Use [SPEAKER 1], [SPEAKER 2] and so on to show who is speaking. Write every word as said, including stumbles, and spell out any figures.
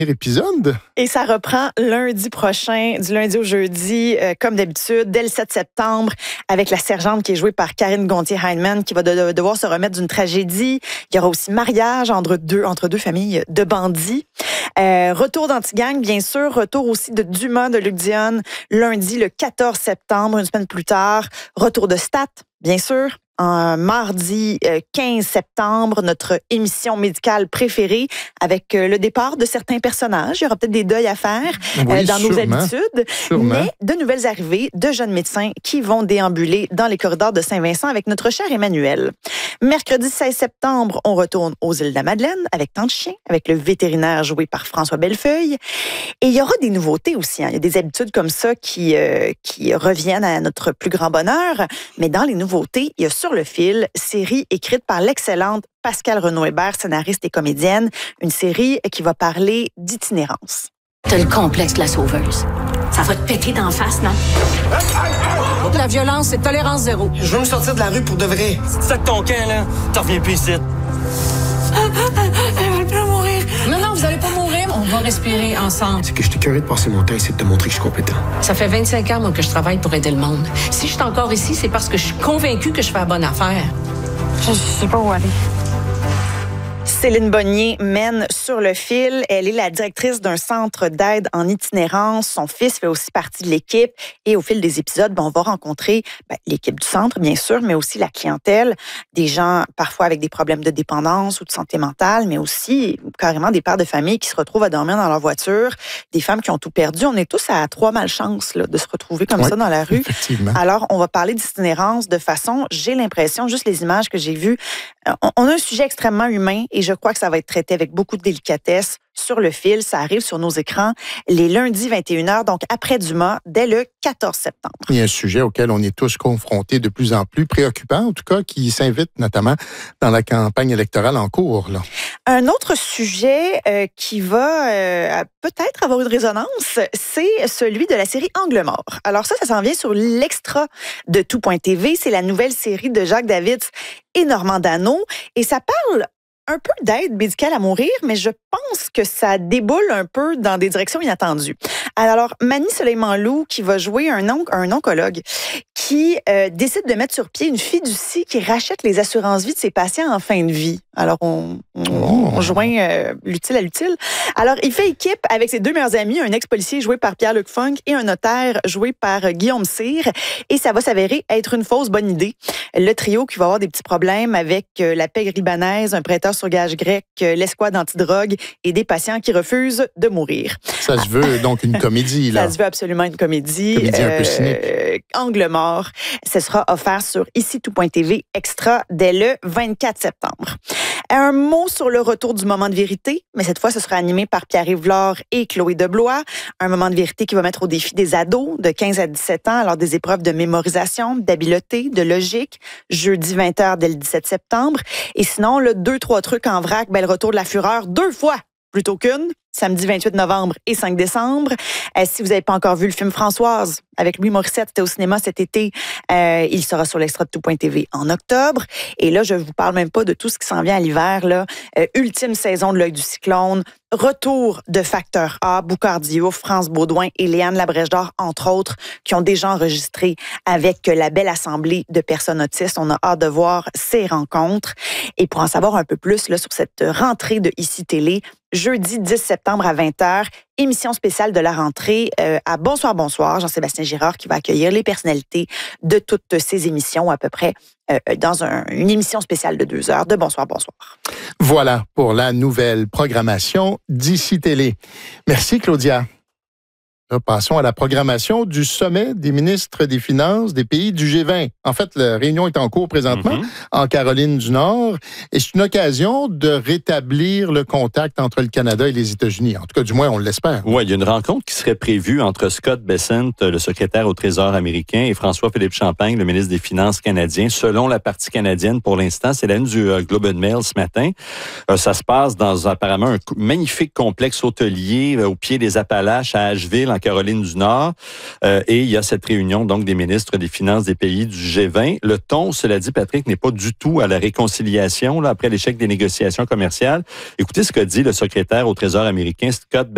[SPEAKER 1] épisode.
[SPEAKER 2] Et ça reprend lundi prochain, du lundi au jeudi, euh, comme d'habitude, dès le sept septembre, avec la sergente qui est jouée par Karine Gontier-Heinemann, qui va de, de, devoir se remettre d'une tragédie. Il y aura aussi mariage entre deux, entre deux familles de bandits. Euh, retour d'Antigang, bien sûr. Retour aussi de Dumas de Luc Dionne, lundi le quatorze septembre, une semaine plus tard. Retour de Stat, bien sûr. En mardi quinze septembre, notre émission médicale préférée avec le départ de certains personnages. Il y aura peut-être des deuils à faire
[SPEAKER 1] oui,
[SPEAKER 2] euh, dans
[SPEAKER 1] sûrement,
[SPEAKER 2] nos habitudes,
[SPEAKER 1] sûrement.
[SPEAKER 2] mais de nouvelles arrivées de jeunes médecins qui vont déambuler dans les corridors de Saint-Vincent avec notre cher Emmanuel. Mercredi seize septembre, on retourne aux îles de la Madeleine avec Tante Chien, avec le vétérinaire joué par François Bellefeuille. Et il y aura des nouveautés aussi. Hein. Il y a des habitudes comme ça qui, euh, qui reviennent à notre plus grand bonheur. Mais dans les nouveautés, il y a Sur le fil, série écrite par l'excellente Pascale Renaud-Hébert, scénariste et comédienne. Une série qui va parler d'itinérance.
[SPEAKER 3] T'as le complexe de la sauveuse. Ça va te péter d'en face, non? La violence, c'est tolérance zéro.
[SPEAKER 4] Je veux me sortir de la rue pour de vrai.
[SPEAKER 5] C'est ça que ton camp, là. T'en reviens plus ici.
[SPEAKER 3] Elle va plus mourir. Non, non, vous allez pas mourir. On va respirer ensemble.
[SPEAKER 4] C'est que je t'ai curé de passer mon temps ici de te montrer que je suis compétent.
[SPEAKER 3] Ça fait vingt-cinq ans, moi, que je travaille pour aider le monde. Si je suis encore ici, c'est parce que je suis convaincue que je fais la bonne affaire. Je sais pas où aller.
[SPEAKER 2] Céline Bonnier mène Sur le fil. Elle est la directrice d'un centre d'aide en itinérance. Son fils fait aussi partie de l'équipe. Et au fil des épisodes, ben, on va rencontrer ben, l'équipe du centre, bien sûr, mais aussi la clientèle. Des gens parfois avec des problèmes de dépendance ou de santé mentale, mais aussi carrément des pères de famille qui se retrouvent à dormir dans leur voiture. Des femmes qui ont tout perdu. On est tous à trois malchances là, de se retrouver comme
[SPEAKER 1] oui,
[SPEAKER 2] ça dans la rue.
[SPEAKER 1] Effectivement.
[SPEAKER 2] Alors, on va parler d'itinérance de façon, j'ai l'impression, juste les images que j'ai vues, on a un sujet extrêmement humain et je crois que ça va être traité avec beaucoup de délicatesse. Sur le fil, ça arrive sur nos écrans les lundis vingt et une heures, donc après Dumas, dès le quatorze septembre.
[SPEAKER 1] Il y a un sujet auquel on est tous confrontés de plus en plus, préoccupant en tout cas, qui s'invite notamment dans la campagne électorale en cours. Là.
[SPEAKER 2] Un autre sujet euh, qui va euh, peut-être avoir une résonance, c'est celui de la série Angle mort. Alors ça, ça s'en vient sur l'extra de tout point T V. C'est la nouvelle série de Jacques David et Normand Dano. Et ça parle un peu d'aide médicale à mourir, mais je pense que ça déboule un peu dans des directions inattendues. Alors, Mani Soleiman-Loup, qui va jouer un, onc- un oncologue, qui euh, décide de mettre sur pied une fiducie qui rachète les assurances-vie de ses patients en fin de vie. Alors, on, on,
[SPEAKER 1] Oh.
[SPEAKER 2] on joint euh, l'utile à l'utile. Alors, il fait équipe avec ses deux meilleurs amis, un ex-policier joué par Pierre-Luc Funk et un notaire joué par euh, Guillaume Cyr. Et ça va s'avérer être une fausse bonne idée. Le trio qui va avoir des petits problèmes avec euh, la paix libanaise, un prêteur sur gage grec, euh, l'escouade antidrogue et des patients qui refusent de mourir.
[SPEAKER 1] Ça se veut donc une comédie. Là.
[SPEAKER 2] Ça se veut absolument une comédie.
[SPEAKER 1] Comédie un peu cynique.
[SPEAKER 2] Euh, Angle mort. Ce sera offert sur ici tout point T V extra dès le vingt-quatre septembre. Un mot sur le retour du moment de vérité, mais cette fois, ce sera animé par Pierre-Yves Lard et Chloé Deblois. Un moment de vérité qui va mettre au défi des ados de quinze à dix-sept ans lors des épreuves de mémorisation, d'habileté, de logique, jeudi vingt heures dès le dix-sept septembre. Et sinon, le deux trois trucs en vrac, ben, le retour de la fureur deux fois plutôt qu'une, samedi vingt-huit novembre et cinq décembre. Euh, si vous n'avez pas encore vu le film Françoise avec Louis Morissette, c'était au cinéma cet été, euh, il sera sur l'extra de tout point T V en octobre. Et là, je vous parle même pas de tout ce qui s'en vient à l'hiver. Là. Euh, ultime saison de l'œil du cyclone, retour de Facteur A, Boucard Diouf, France Baudouin et Léane Labrèche d'Or, entre autres, qui ont déjà enregistré avec la belle assemblée de personnes autistes. On a hâte de voir ces rencontres. Et pour en savoir un peu plus là, sur cette rentrée de Ici Télé, jeudi dix septembre à vingt heures, émission spéciale de la rentrée euh, à Bonsoir, Bonsoir. Jean-Sébastien Girard qui va accueillir les personnalités de toutes ces émissions à peu près euh, dans un, une émission spéciale de deux heures de Bonsoir, Bonsoir.
[SPEAKER 1] Voilà pour la nouvelle programmation d'Ici Télé. Merci Claudia. Là, passons à la programmation du sommet des ministres des Finances des pays du G vingt. En fait, la réunion est en cours présentement mm-hmm. en Caroline du Nord et c'est une occasion de rétablir le contact entre le Canada et les États-Unis. En tout cas, du moins, on l'espère.
[SPEAKER 6] Oui, il y a une rencontre qui serait prévue entre Scott Bessent, le secrétaire au Trésor américain, et François-Philippe Champagne, le ministre des Finances canadien. Selon la partie canadienne, pour l'instant, c'est la une du euh, Globe and Mail ce matin. Euh, ça se passe dans apparemment un magnifique complexe hôtelier euh, au pied des Appalaches à Asheville, en Caroline du Nord. Euh, et il y a cette réunion donc des ministres des Finances des pays du G vingt. Le ton, cela dit, Patrick, n'est pas du tout à la réconciliation là, après l'échec des négociations commerciales. Écoutez ce que dit le secrétaire au Trésor américain, Scott